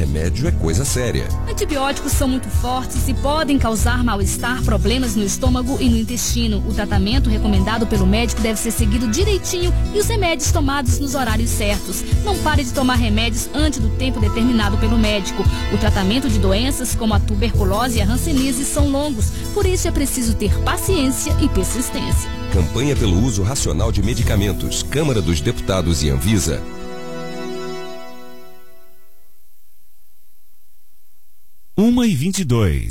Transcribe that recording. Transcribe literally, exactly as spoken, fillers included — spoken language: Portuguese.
remédio é coisa séria. Antibióticos são muito fortes e podem causar mal-estar, problemas no estômago e no intestino. O tratamento recomendado pelo médico deve ser seguido direitinho e os remédios tomados nos horários certos. Não pare de tomar remédios antes do tempo determinado pelo médico. O tratamento de doenças como a tuberculose e a hanseníase são longos, por isso é preciso ter paciência e persistência. Campanha pelo uso racional de medicamentos. Câmara dos Deputados e Anvisa. uma e vinte e dois.